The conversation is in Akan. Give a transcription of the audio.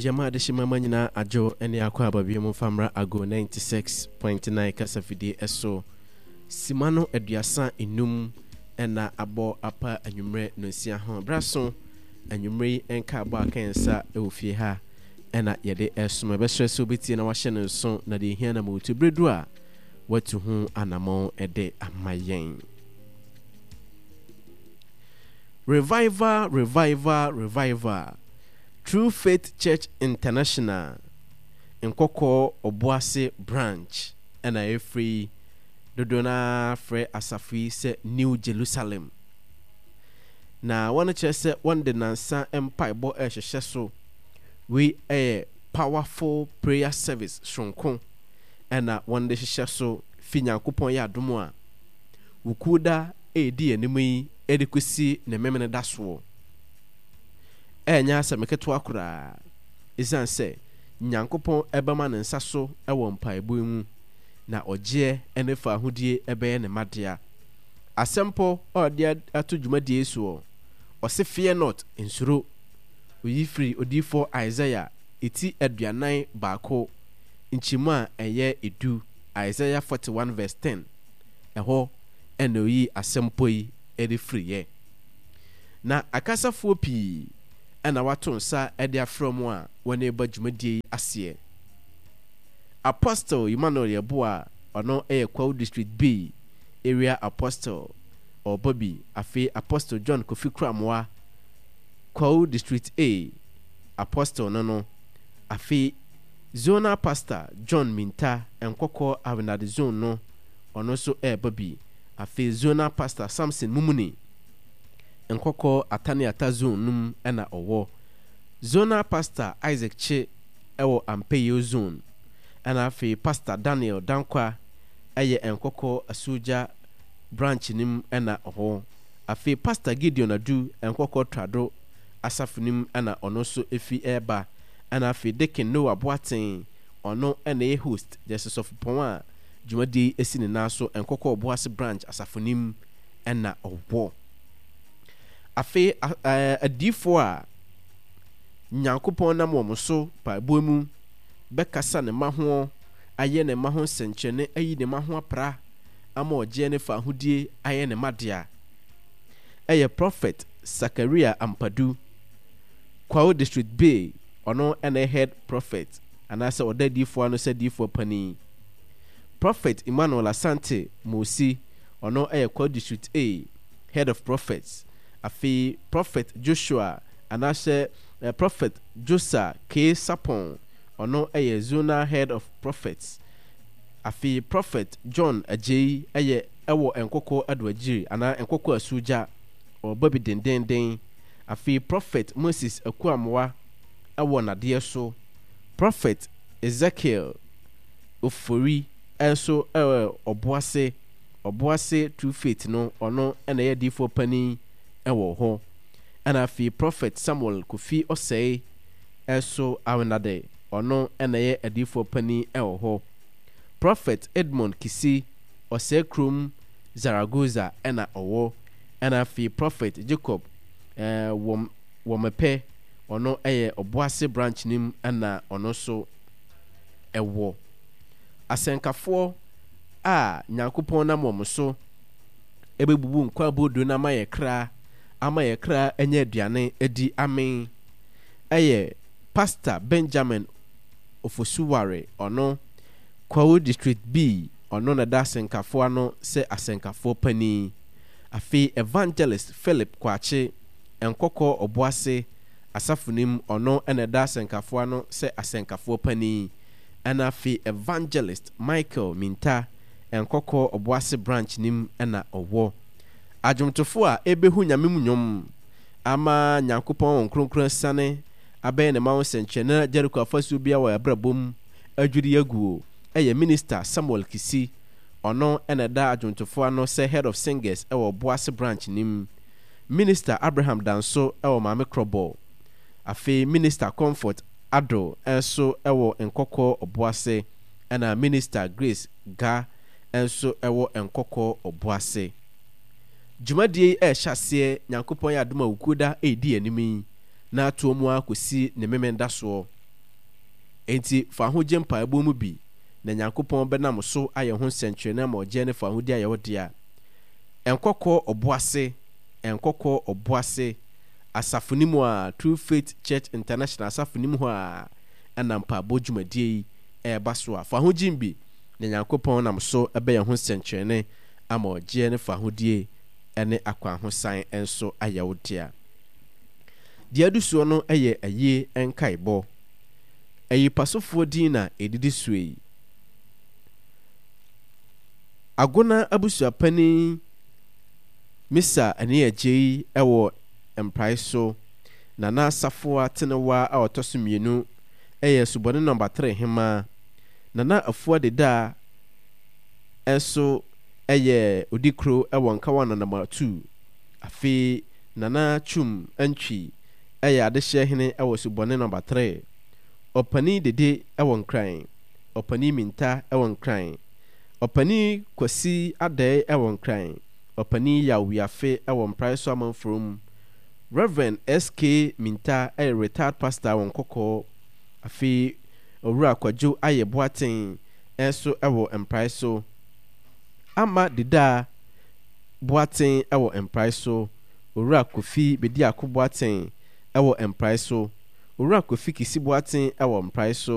Yama de shimama nyina ajo ene akwa babie mu famra ago 96.9 kasafidi eso simano aduasa enum ena abo apa anwumre no sia ho braso anwumre enka abo akansa ofie ha ena yede esoma besre so betie na wahye no so na de hia na motu bredu a watu hu anamon ede amayen. Revival True Faith Church International Nkoko Obuase branch ena efree dodona free asafi se New Jerusalem na wana chese wande nansa empire bo ehhehye so we a powerful prayer service shonko ena wande hhehye so finyankopon ya adomo a wukuda edi enimi edikusi ne memene daso enya asemketo akura isan se nyankopon ebema ne nsa so ewo mpaebo mu na oje enefa ahudie ebe ne madea asempo odi ato dwumadie so o se fear not ensuro oyi free odifo Isaiah eti aduanan baako nchima eye edu Isaiah 41 verse 10 eho enoyi asempo yi edi free ye na akasafo pi ana wato nsa ede afromu a wona eba dwumadie ase Apostle Emmanuel Yeboa ono Kwawu District B area apostle or Bobby afi Apostle John Kofi Kramwa Kwawu District A apostle nono afi Zona Pastor John Minta enkoko Avenade Zone no ono so Bobby afi Zona Pastor Samson Mumuni enkoko Atani Ata Zone num ena owo Zona Pastor Isaac Che ewo Ampeyo Zone ana afi Pastor Daniel Dankwa eye enkoko Asuja branch nim ena oho afi Pastor Gideon Adu enkoko Trado asafunim ana ono so efi eba ana afi Deacon Noah Boaten ono ena host Jesus of Poma dwumadi esini naso enkoko Obuase branch asafunim ena owo afi adifo a nyankopon na mo so pa boemu bekasa ne maho aye ne maho senchene ayi ne maho apra ama oje ne fa hudie aye ne madea eye prophet Zakaria Ampadu Kwawu District B ono ene head prophet anase odadifo ano se difo pani Prophet Emmanuel Asante Mosi ono eye Kwawu District A head of prophets afi prophet Joshua anase prophet Josa K Sapon ono eye Zona head of prophets afi prophet John Ajay eye ewo enkoko adwagiri ana enkoko asuja o babi dendenden afi prophet Moses Akuamwa ewo nade so prophet Ezekiel Ofori enso oboase True Faith no ono ena ye difo pani ewo ho ana afi prophet Samuel Kofi Osei enso awenade ono enaye adifo pani ewo ho prophet Edmond Kisi Osekrum Zaragoza ena owo ena fi prophet Jacob womepe ono eye Obuase branch nim ena ono so ewo asenkafo a nyankopon na momso ebebubu nkwa bodo na mayekra enye aduane edi amen eye Pastor Benjamin Ofosuware ono Kwawu District B ono na da asenkafo ano se asenkafo pani afi Evangelist Philip Kwache enkoko Obuase asafunim ono ena da asenkafo ano se asenkafo pani ana afi Evangelist Michael Minta enkoko Obuase branch nim ena owo adwomtofo a ebehu nyamemunyom ama nyankopon kronkron sane abe ne mawo senchena Jericho afasu bia wa abrabom adwudi yaguo eye minister Samuel Kisi ono ena da adwomtofo ano se head of singers ewo Boase branch nim minister Abraham Danso ewo Mame Krobo afi minister Comfort Ado enso ewo enkoko Obuase ena minister Grace Ga enso ewo enkoko Obuase dwumadie ehhase nyankopon ya adoma ukuda edi animi na atomu akosi ne memenda so enti fa ho gye mpaebɔ mu bi na Nyankopɔn bɛnam so ayɛ ho nsɛnkyerɛnne ma ɔgye ne fa ho di ayɛ wo dia enkɔkɔ ɔboase asafonimu a True Faith Church International asafonimu ho a ɛna mpaebɔ dwumadie yi ɛba so a fa ho gye bi na Nyankopɔn nam so ɛbɛyɛ ho nsɛnkyerɛnne ama ɔgye ne fa ho die ɛne akwan ho san enso ayɛ wo dia deɛ adusuo no ɛyɛ ayie ɛnkaebɔ ɛyi pasofoɔ din na edidi so yi Agona abusuapani Misa ani agye ɛwɔ emprae so na Safoa Tenewa a ɔtɔso mmienu ɛyɛ subɔne number 3 hema na Afua Deda ɛso ɛyɛ odikro ɛwɔ nkawa na number 2 afi Nana Chum Antwi ɛyɛ adehyɛ hene ɛwɔ subɔne number 3 Ɔpani Dede ɛwɔ nkran Ɔpani Minta ɛwɔ nkran Ɔpani Kwasi Adai ɛwɔ nkran Ɔpani Yawiafe ɛwɔ mprae so amanforom Reverend SK Minta ɛyɛ retired pastor ɛwɔ Nkɔkɔ afi Owura Kwadwo ayɛ Boaten ɛso ɛwɔ mprae so Ama Deda Boaten ɛwɔ mprae so Owura Kofi Bedi Ako Boaten ɛwɔ mprae so Owura Kofi Kisi Boaten ɛwɔ mprae so